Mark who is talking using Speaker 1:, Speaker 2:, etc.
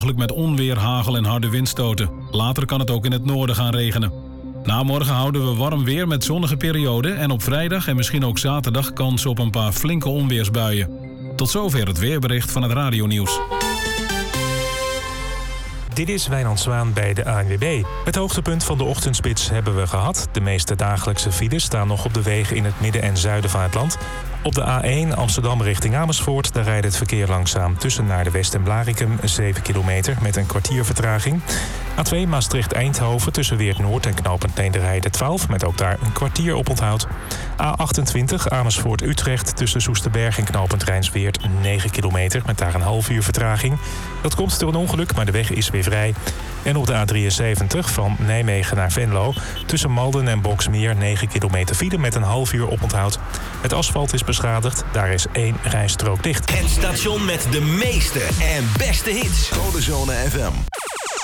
Speaker 1: met onweer, hagel en harde windstoten. Later kan het ook in het noorden gaan regenen. Na morgen houden we warm weer met zonnige perioden en op vrijdag en misschien ook zaterdag kans op een paar flinke onweersbuien. Tot zover het weerbericht van het radionieuws.
Speaker 2: Dit is Wijnand Zwaan bij de ANWB. Het hoogtepunt van de ochtendspits hebben we gehad. De meeste dagelijkse files staan nog op de wegen in het midden en zuiden van het land. Op de A1 Amsterdam richting Amersfoort, daar rijdt het verkeer langzaam tussen naar de West en Blaricum, 7 kilometer met een kwartier vertraging. A2 Maastricht-Eindhoven tussen Weert-Noord en knooppunt Leenderheide 12, met ook daar een kwartier op onthoud. A28 Amersfoort-Utrecht tussen Soesterberg en knooppunt Rijnsweert 9 kilometer met daar een half uur vertraging. Dat komt door een ongeluk, maar de weg is weer vrij. En op de A73 van Nijmegen naar Venlo tussen Malden en Boxmeer 9 kilometer file met een half uur op onthoud. Het asfalt is beschadigd, daar is 1 rijstrook dicht.
Speaker 3: Het station met de meeste en beste hits.
Speaker 4: Codezone FM.